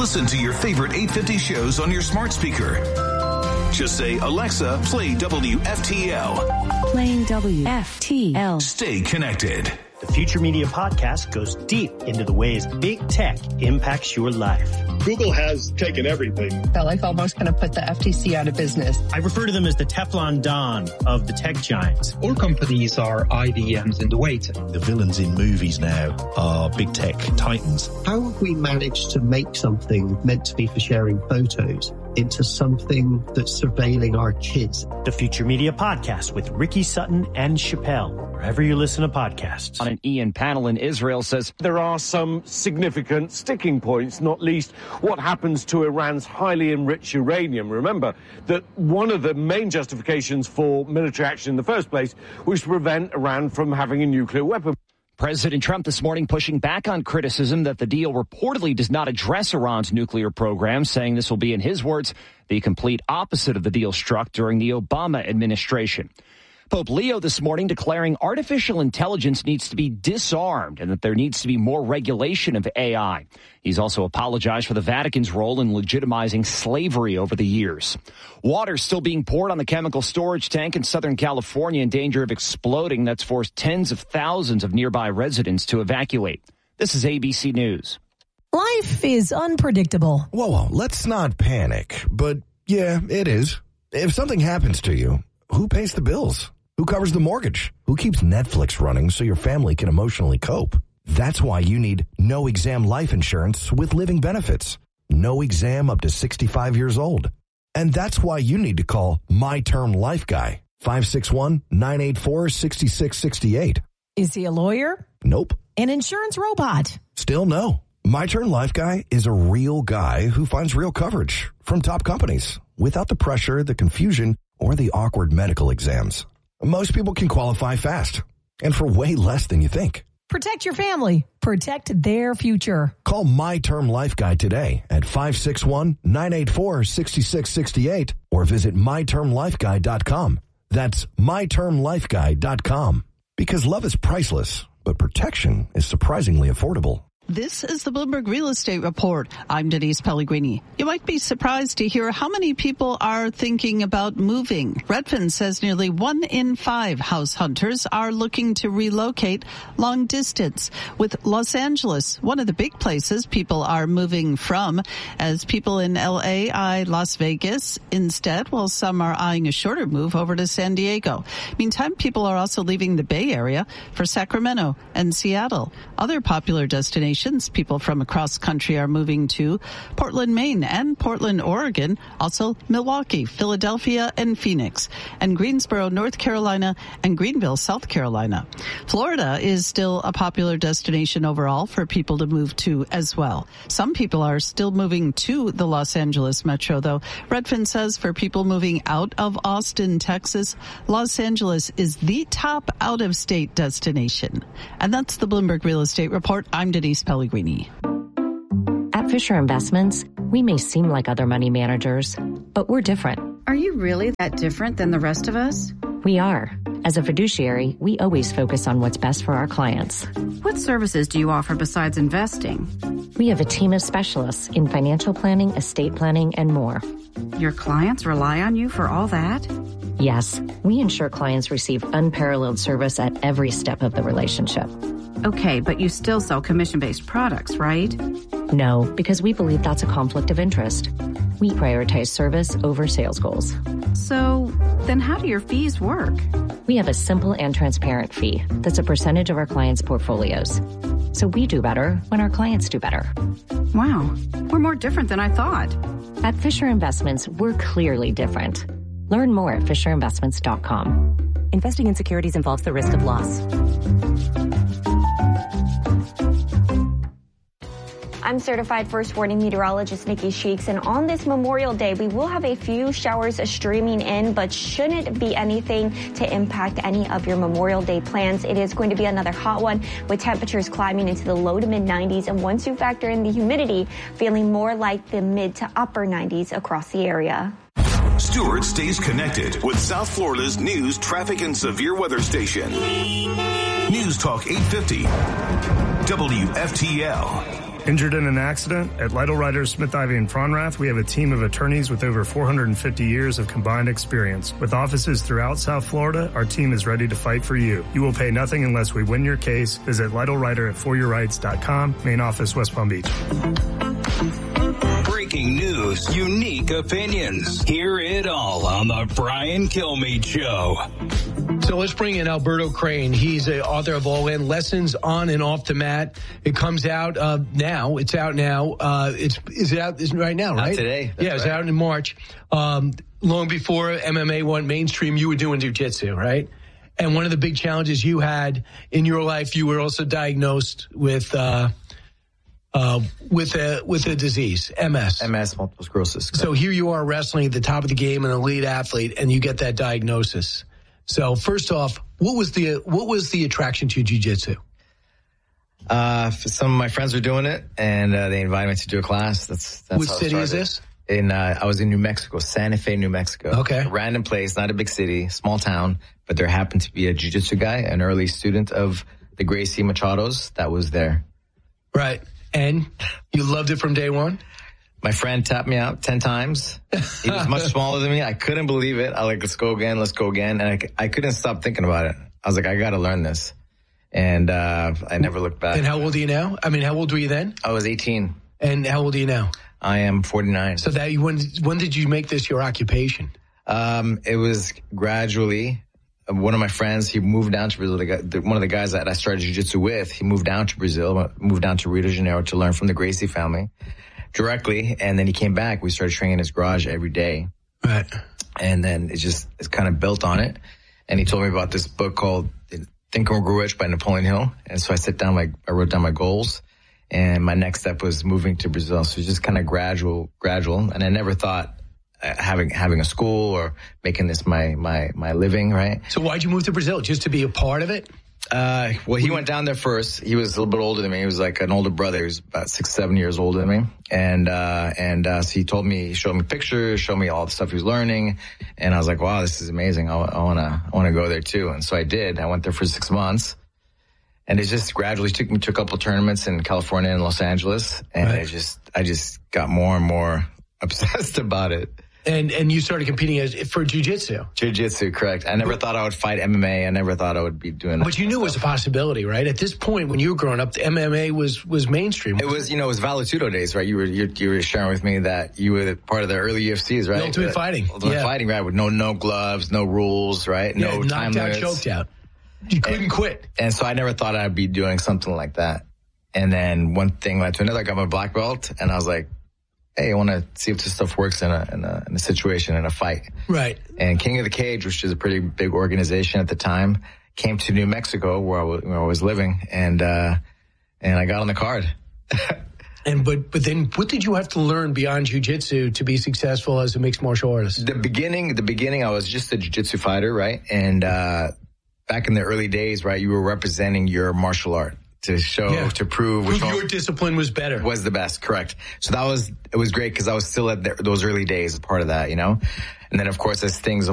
Listen to your favorite 850 shows on your smart speaker. Just say, Alexa, play WFTL. Playing WFTL. Stay connected. The Future Media Podcast goes deep into the ways big tech impacts your life. Google has taken everything. Felt like almost going to put the FTC out of business. I refer to them as the Teflon Don of the tech giants. All companies are IDMs in the waiting. The villains in movies now are big tech titans. How have we managed to make something meant to be for sharing photos into something that's surveilling our kids? The Future Media Podcast with Ricky Sutton and Chappelle, wherever you listen to podcasts. An EN panel in Israel says there are some significant sticking points, not least what happens to Iran's highly enriched uranium. Remember that one of the main justifications for military action in the first place was to prevent Iran from having a nuclear weapon. President Trump this morning pushing back on criticism that the deal reportedly does not address Iran's nuclear program, saying this will be, in his words, the complete opposite of the deal struck during the Obama administration. Pope Leo this morning declaring artificial intelligence needs to be disarmed and that there needs to be more regulation of AI. He's also apologized for the Vatican's role in legitimizing slavery over the years. Water still being poured on the chemical storage tank in Southern California in danger of exploding. That's forced tens of thousands of nearby residents to evacuate. This is ABC News. Life is unpredictable. Whoa, let's not panic. But yeah, it is. If something happens to you, who pays the bills? Who covers the mortgage? Who keeps Netflix running so your family can emotionally cope? That's why you need no exam life insurance with living benefits. No exam up to 65 years old. And that's why you need to call My Term Life Guy, 561-984-6668. Is he a lawyer? Nope. An insurance robot? Still no. My Term Life Guy is a real guy who finds real coverage from top companies without the pressure, the confusion, or the awkward medical exams. Most people can qualify fast and for way less than you think. Protect your family. Protect their future. Call My Term Life Guy today at 561-984-6668 or visit mytermlifeguy.com. That's mytermlifeguy.com. Because love is priceless, but protection is surprisingly affordable. This is the Bloomberg Real Estate Report. I'm Denise Pellegrini. You might be surprised to hear how many people are thinking about moving. Redfin says nearly 1 in 5 house hunters are looking to relocate long distance, with Los Angeles one of the big places people are moving from, as people in L.A. eye Las Vegas instead, while some are eyeing a shorter move over to San Diego. Meantime, people are also leaving the Bay Area for Sacramento and Seattle. Other popular destinations people from across country are moving to: Portland, Maine and Portland, Oregon, also Milwaukee, Philadelphia and Phoenix, and Greensboro, North Carolina and Greenville, South Carolina. Florida is still a popular destination overall for people to move to as well. Some people are still moving to the Los Angeles metro, though. Redfin says for people moving out of Austin, Texas, Los Angeles is the top out-of-state destination. And that's the Bloomberg Real Estate Report. I'm Denise Pellegrini. At Fisher Investments, we may seem like other money managers, but we're different. Are you really that different than the rest of us? We are. As a fiduciary, we always focus on what's best for our clients. What services do you offer besides investing? We have a team of specialists in financial planning, estate planning, and more. Your clients rely on you for all that? Yes, we ensure clients receive unparalleled service at every step of the relationship. Okay, but you still sell commission-based products, right? No, because we believe that's a conflict of interest. We prioritize service over sales goals. So, then how do your fees work? We have a simple and transparent fee that's a percentage of our clients' portfolios. So we do better when our clients do better. Wow, we're more different than I thought. At Fisher Investments, we're clearly different. Learn more at FisherInvestments.com. Investing in securities involves the risk of loss. I'm certified first warning meteorologist Nikki Sheeks, and on this Memorial Day, we will have a few showers streaming in, but shouldn't be anything to impact any of your Memorial Day plans. It is going to be another hot one with temperatures climbing into the low to mid 90s, and once you factor in the humidity, feeling more like the mid to upper 90s across the area. Stewart stays connected with South Florida's news, traffic, and severe weather station. News Talk 850 WFTL. Injured in an accident? At Lytle Writers Smith Ivey and Fronrath, we have a team of attorneys with over 450 years of combined experience. With offices throughout South Florida, our team is ready to fight for you. You will pay nothing unless we win your case. Visit Lytle Writer at foryourrights.com. Main office, West Palm Beach. Breaking news, unique opinions. Hear it all on the Brian Kilmeade Show. So let's bring in Alberto Crane. He's the author of All In, Lessons on and Off the Mat. It comes out now. It's out now. Is it out right now, right? Not today. Yeah, it's out in March. Long before MMA went mainstream, you were doing jiu-jitsu, right? And one of the big challenges you had in your life, you were also diagnosed with a disease, MS. MS, multiple sclerosis. So here you are wrestling at the top of the game, an elite athlete, and you get that diagnosis. So first off, what was the attraction to jiu-jitsu? Some of my friends were doing it, and they invited me to do a class. That's Which city is this? I was in New Mexico, Santa Fe, New Mexico. Okay. A random place, not a big city, small town, but there happened to be a jiu-jitsu guy, an early student of the Gracie Machados that was there. Right. And you loved it from day one? My friend tapped me out 10 times. He was much smaller than me. I couldn't believe it. I let's go again. And I couldn't stop thinking about it. I was like, I got to learn this. And I never looked back. And how old are you now? I mean, how old were you then? I was 18. And how old are you now? I am 49. So when did you make this your occupation? It was gradually. One of my friends, he moved down to Brazil. One of the guys that I started jiu-jitsu with, he moved down to Brazil, moved down to Rio de Janeiro to learn from the Gracie family directly. And then he came back. We started training in his garage every day. Right. And then it's kind of built on it. And he told me about this book called Think and Grow Rich by Napoleon Hill. And so I wrote down my goals. And my next step was moving to Brazil. So it's just kind of gradual. And I never thought having a school or making this my living, right? So why'd you move to Brazil? Just to be a part of it? Well, he went down there first. He was a little bit older than me. He was like an older brother. He was about 6-7 years older than me. And so he showed me pictures, showed me all the stuff he was learning. And I was like, wow, this is amazing. I want to go there too. And so I did. I went there for 6 months. And it just gradually took me to a couple of tournaments in California and Los Angeles. And right. I just got more and more obsessed about it. And you started competing for jiu-jitsu. Jiu-jitsu, correct. I never thought I would fight MMA. I never thought I would be doing that. But you knew it was a possibility, right? At this point, when you were growing up, the MMA was mainstream. It was, it was Vale Tudo days, right? You were sharing with me that you were part of the early UFCs, right? Ultimate Fighting. Ultimate Fighting, right? With no gloves, no rules, right? Yeah, no time limits. Knocked out, choked out. You couldn't quit. And so I never thought I'd be doing something like that. And then one thing led to another. I got my black belt, and I was like, hey, I want to see if this stuff works in a situation, in a fight. Right. And King of the Cage, which is a pretty big organization at the time, came to New Mexico where I was living, and I got on the card. But then what did you have to learn beyond jiu-jitsu to be successful as a mixed martial artist? The beginning, I was just a jiu-jitsu fighter, right? And back in the early days, right, you were representing your martial art. To show, to prove which your discipline was better. Was the best, correct. So it was great because I was still at those early days, part of that, And then, of course, as things